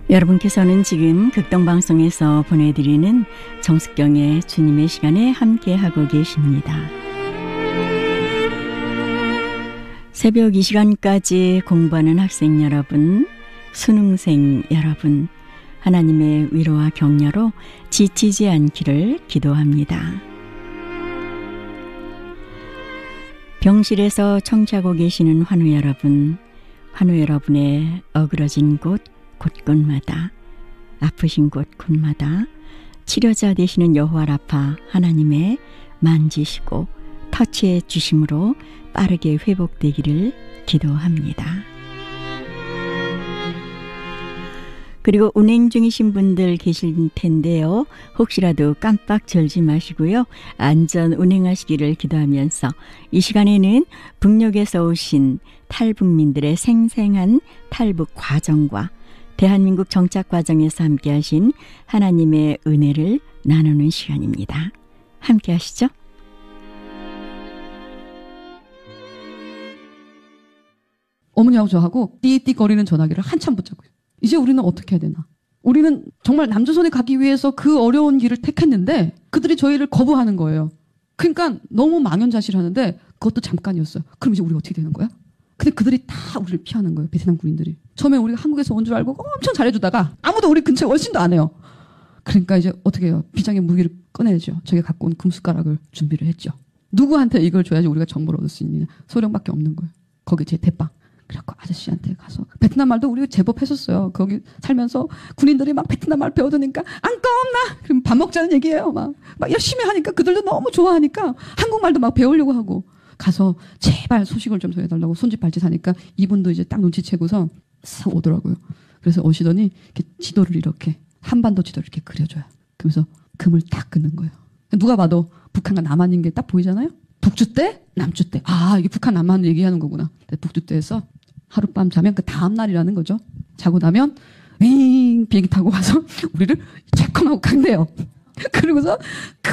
여러분께서는 지금 극동방송에서 보내드리는 정숙경의 주님의 시간에 함께하고 계십니다. 새벽 이 시간까지 공부하는 학생 여러분, 수능생 여러분, 하나님의 위로와 격려로 지치지 않기를 기도합니다. 병실에서 청취하고 계시는 환우 여러분의 어그러진 곳곳마다, 아프신 곳곳마다 치료자 되시는 여호와 라파 하나님의 만지시고 터치해 주심으로 빠르게 회복되기를 기도합니다. 그리고 운행 중이신 분들 계실 텐데요. 혹시라도 깜빡 졸지 마시고요. 안전 운행하시기를 기도하면서 이 시간에는 북녘에서 오신 탈북민들의 생생한 탈북 과정과 대한민국 정착 과정에서 함께하신 하나님의 은혜를 나누는 시간입니다. 함께 하시죠. 어머니하고 저하고 띠띠거리는 전화기를 한참 붙잡고요. 이제 우리는 어떻게 해야 되나? 우리는 정말 남조선에 가기 위해서 그 어려운 길을 택했는데 그들이 저희를 거부하는 거예요. 그러니까 너무 망연자실하는데 그것도 잠깐이었어요. 그럼 이제 우리가 어떻게 되는 거야? 근데 그들이 다 우리를 피하는 거예요. 베트남 군인들이. 처음에 우리가 한국에서 온 줄 알고 엄청 잘해주다가 아무도 우리 근처에 월신도 안 해요. 그러니까 이제 어떻게 해요? 비장의 무기를 꺼내야죠. 저희가 갖고 온 금숟가락을 준비를 했죠. 누구한테 이걸 줘야지 우리가 정보를 얻을 수 있느냐. 소령밖에 없는 거예요. 거기 제 대빵. 그래갖고 아저씨한테 가서 베트남 말도 우리가 제법 했었어요. 거기 살면서 군인들이 막 베트남 말 배워두니까 안 껌나. 그럼 밥 먹자는 얘기예요. 막 열심히 하니까 그들도 너무 좋아하니까 한국말도 막 배우려고 하고 가서 제발 소식을 좀 전해달라고 손짓 발짓 하니까 이분도 이제 딱 눈치채고서 싹 오더라고요. 그래서 오시더니 이렇게 지도를 이렇게 한반도 지도를 이렇게 그려줘요. 그러면서 금을 딱 끊는 거예요. 누가 봐도 북한과 남한인 게 딱 보이잖아요. 북주 때, 남주 때. 아, 이게 북한 남한 얘기하는 거구나. 북주 때에서 하룻밤 자면 그 다음 날이라는 거죠. 자고 나면 비행기 타고 와서 우리를 체크하고 간대요. 그러고서